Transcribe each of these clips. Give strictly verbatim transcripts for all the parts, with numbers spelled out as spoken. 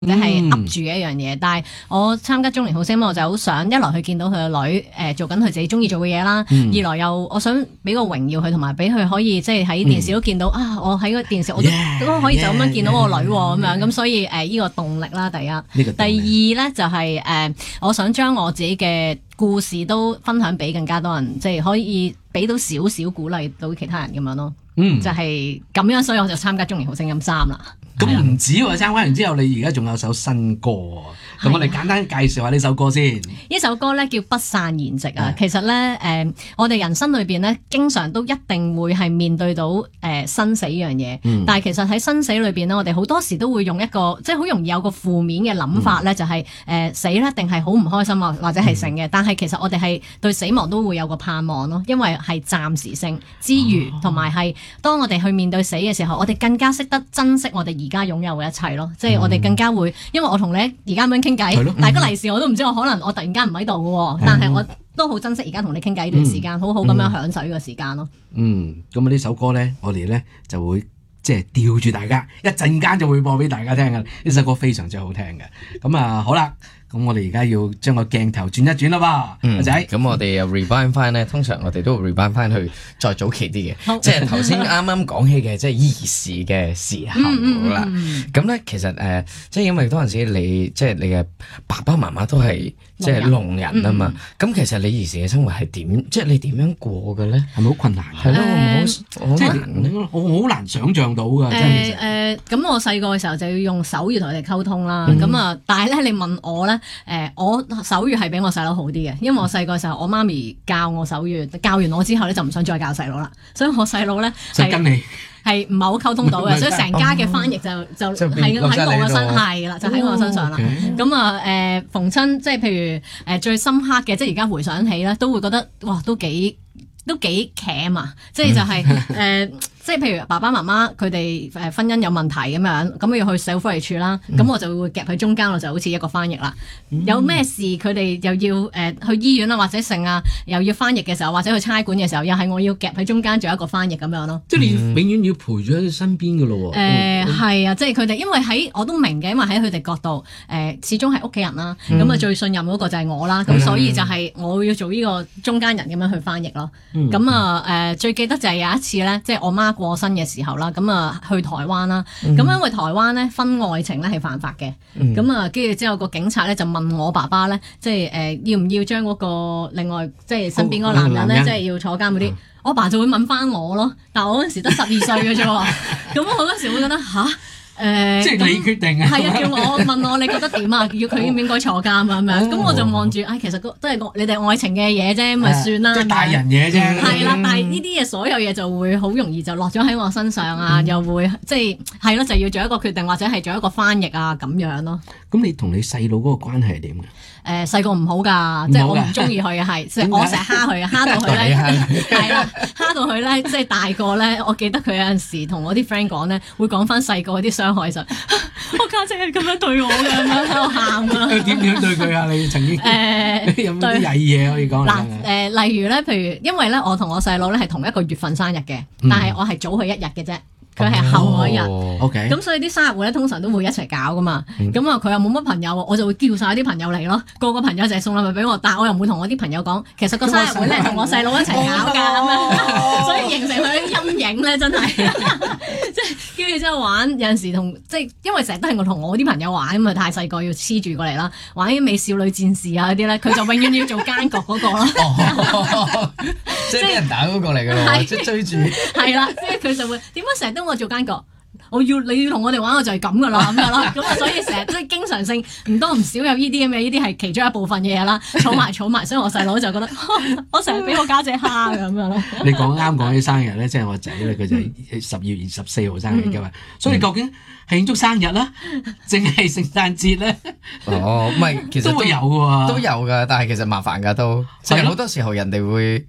或者係噏住嘅一樣嘢。但係我參加中年好聲音，我就好想一來去見到佢個女誒、呃、做緊佢自己中意做嘅嘢啦，嗯、二來又我想俾個榮耀佢，同埋俾佢可以即係喺電視都見到、嗯、啊！我喺個電視我都 yeah, 都可以就咁樣見到我個女咁、yeah, 樣，咁、yeah. 所以誒呢、呃這個動力啦，第一。第二咧就係、是、誒、呃，我想將我自己嘅故事都分享俾更加多人，即係可以俾到少少鼓勵到其他人咁樣咯。嗯，就係咁樣，所以我就參加中年好聲音三啦。 咁唔止喎，參加完之後，你而家仲有首新歌喎，同我哋簡單介紹下呢首歌先。 呢首歌咧叫不散筵席啊，其實咧誒、呃，我哋人生裏邊咧，經常都一定會係面對到誒、呃、生死呢樣嘢。嗯、但係其實喺生死裏邊咧，我哋好多時都會用一個即係好容易有個負面嘅諗法咧，嗯、就係、是、誒、呃、死咧，一定係好唔開心啊，或者係成嘅。嗯、但係其實我哋係對死亡都會有個盼望咯，因為係暫時性之餘，同埋係當我哋去面對死嘅時候，我哋更加識得珍惜我哋而家擁有嘅一切咯。即係我哋更加會，因為我同你而家咁樣傾偈，大家利是我都唔知我可能我突然間唔喺度嘅，但係我都好珍惜而家同你傾偈呢段時間，嗯、好好咁樣享受呢個時間咯。嗯， 咁啊呢首歌咧，我哋咧就會即係吊住大家，一陣間就會播俾大家聽嘅。呢首歌非常之好聽嘅。咁啊好啦。咁我哋而家要將個鏡頭轉一轉啦噃，阿仔、嗯。咁我哋又 rewind 翻咧，通常我哋都會 rewind 翻去再早期啲嘅，即係頭先啱啱講起嘅，即係兒時嘅時候啦。咁咧、嗯嗯、其實誒、呃，即係因為嗰陣時你即係你嘅爸爸媽媽都係即係聾人啊嘛。咁、嗯、其實你兒時嘅生活係點？即係你點樣過嘅咧？ 係咪好困難？係咯、呃，好即係我好難想像到㗎。 誒誒，咁我細個嘅時候就要用手語同佢哋溝通啦。咁啊、嗯，但係咧，你問我咧？誒、呃，我手語係比我細佬好啲嘅，因為我細個時候我媽咪教我手語，教完我之後咧就唔想再教細佬啦，所以我細佬咧係跟你係唔係好溝通到嘅，所以成家嘅翻譯就就喺喺我嘅身係啦，就喺我身上啦。咁啊誒，逢親即係譬如誒、呃、最深刻嘅，即係而家回想起咧，都會覺得哇，都幾都幾僾啊！即係就係、是、誒。呃即係譬如爸爸媽媽佢哋誒婚姻有問題咁樣，咁要去社會福利處啦，咁、嗯、我就會夾喺中間，我就好似一個翻譯啦。嗯、有咩事佢哋又要誒、呃、去醫院啊，或者剩啊，又要翻譯嘅時候，或者去差館嘅時候，又係我要夾喺中間做一個翻譯咁樣咯。 即係你永遠要陪住喺身邊㗎咯喎。 誒係啊，即係佢哋，因為喺我都明嘅，因為喺佢哋角度誒、呃，始終係屋企人啦，咁啊、嗯、最信任嗰個就係我啦，咁、嗯、所以就係我要做呢個中間人咁樣去翻譯咯。咁啊誒最記得就係有一次咧，即係我媽過身嘅時候啦，咁啊去台灣啦，咁、嗯、因為台灣咧婚外情咧係犯法嘅，咁啊跟住之後個警察咧就問我爸爸咧，即係誒、呃、要唔要將嗰個另外即係身邊嗰個男人咧，哦、即係要坐監嗰啲，嗯、我爸就會問翻我咯，但係我嗰陣時得十二歲嘅啫，咁我嗰時會覺得吓。誒，呃、即係你決定啊！係啊，叫我問我你覺得點啊？要佢應唔應該坐監啊？咁樣，咁我就望住，唉、哎，其實都係你哋愛情嘅嘢啫，咪算啦。即係大人嘢啫。係啦，但係呢啲嘢所有嘢就會好容易就落咗喺我身上啊，嗯、又會即係係咯，就要做一個決定或者係做一個翻譯啊咁樣咯。 咁你同你細佬嗰個關係係點嘅？ 誒細個唔好㗎，即係我唔中意佢嘅係，即係我成日蝦佢，蝦到佢咧，係啦，蝦到佢咧，即係大個咧，我記得佢有陣時同我啲 friend 講咧，會講翻細個啲傷害就，我家姐係咁樣對我嘅，咁樣喺度喊啊！ 點樣對佢啊？你曾經誒有冇啲曳嘢可以講？ 嗱誒，例如咧，譬如因為咧，我同我細佬咧係同一個月份生日嘅，但係我係早佢一日嘅啫。佢係後嗰日，咁、oh, 所以啲生日會咧通常都會一齊搞噶嘛。咁啊佢又冇乜朋友，我就會叫晒啲朋友嚟咯。個個朋友就係送禮物俾我，但係我又唔會同我啲朋友講，其實個生日會咧係同我細佬一齊搞㗎咁樣，所以形成佢啲陰影咧真係。即係跟住之後玩，有陣時同即係因為成日都係我同我啲朋友玩，咁啊太細個要黐住過嚟啦，玩啲美少女戰士啊嗰啲咧，佢就永遠要做奸角嗰個咯。 即係俾人打嗰個嚟㗎咯，即係追住。係啦，即係佢就會點解成日都我做奸角？我要你要同我哋玩，我就係咁噶啦，咁樣咯。咁啊，所以成日即係經常性唔多唔少有呢啲咁嘅，呢啲係其中一部分嘅嘢啦。儲埋儲埋，所以我細佬就覺得我成日俾我家姐蝦咁樣咯。 你講啱講起生日咧，即係我仔咧，佢就係十二月二十四號生日嘅嘛。嗯、所以究竟慶祝生日啦，淨係聖誕節咧？ 哦，唔係，其實都， 都會有嘅喎， 都有㗎。但係其實麻煩㗎都，即係好多時候人哋會。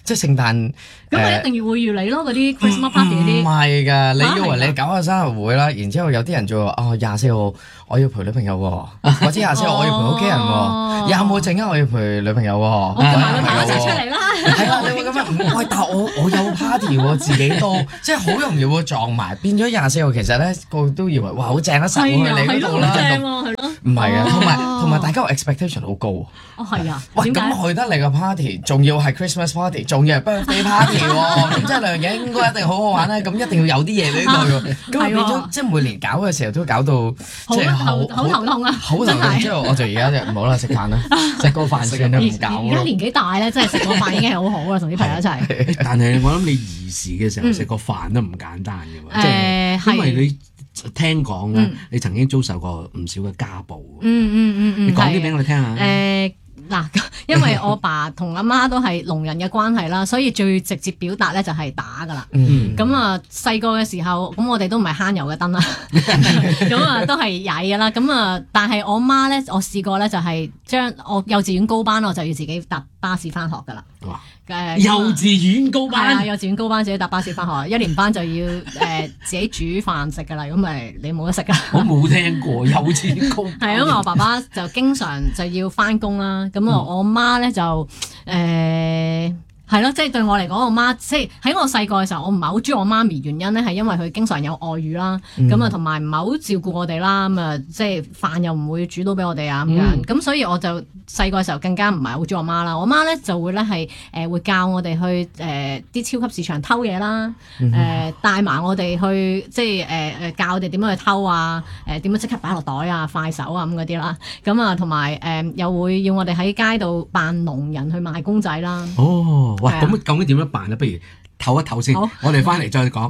即係聖誕。 咁我一定要會預你咯，嗰啲 Christmas party 嗰啲。 唔係㗎，你以為你搞個生日會啦，然之後有啲人就話哦廿四號我要陪女朋友喎，或者廿四號我要陪屋企人喎，廿五陣間我要陪女朋友喎， 我叫埋女朋友一齊出嚟啦。 係啦，你會咁樣，喂，但係我我有 party 喎，自己都即係好容易會撞埋，變咗廿四號其實咧個個都以為哇好正啊，實會去你嗰度啦。 正喎，係咯。 唔係啊，同埋同埋大家個 expectation 好高。 哦，係啊。 喂，咁去得你個 party，仲要係 Christmas party，仲要係 birthday party 喎，咁即係兩樣嘢應該一定好好玩咧。咁一定要有啲嘢喺度喎。咁變咗即係每年搞嘅時候都搞到即係好好頭痛啊！ 好頭痛。之後我就而家就唔好啦，食飯啦，食個飯算啦，唔搞。 而家年紀大咧，真係食個飯已經係好好啦，同啲朋友一齊。 但係我諗你兒時嘅時候食個飯都唔簡單嘅喎，即係因為你。聽講咧，你曾經遭受過唔少嘅家暴。嗯嗯嗯嗯， 你講啲俾我哋聽下。 誒嗱，因為我爸同阿媽都係聾人嘅關係啦，所以最直接表達咧就係打噶啦。咁啊細個嘅時候，咁我哋都唔係慳油嘅燈啦，咁啊都係曳噶啦。咁啊，但係我媽咧，我試過咧就係將我幼稚園高班，我就要自己搭巴士翻學噶啦。 哇！ 誒幼稚園高班， 幼稚園高班自己搭巴士翻學，一年班就要誒自己煮飯食噶啦，咁咪你冇得食噶。 我冇聽過幼稚園高班。 係啊，因為我爸爸就經常就要翻工啦，咁啊我媽咧就誒。係咯，即係對我嚟講，我媽即係喺我細個嘅時候，我唔係好中意我媽咪，原因咧係因為佢經常有外遇啦，咁啊同埋唔係好照顧我哋啦，咁啊即係飯又唔會煮到俾我哋啊咁樣，咁、嗯、所以我就細個嘅時候更加唔係好中意我媽啦。我媽咧就會咧係誒會教我哋去誒啲、呃、超級市場偷嘢啦，誒、呃、帶埋我哋去即係誒誒教我哋點樣去偷啊，誒點樣即刻擺落袋啊、快手啊咁嗰啲啦，咁啊同埋誒又會要我哋喺街度扮聾人去賣公仔啦。 哦。哇！咁究竟點樣辦咧？不如唞一唞先，我哋翻嚟再講。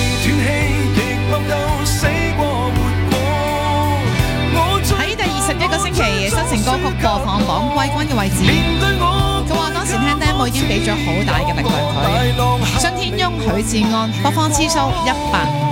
喺第二十一個星期，新城歌曲播放榜季軍嘅位置，佢話當時聽 demo 已經俾咗好大嘅力量佢。信天翁許志安播放次數一百。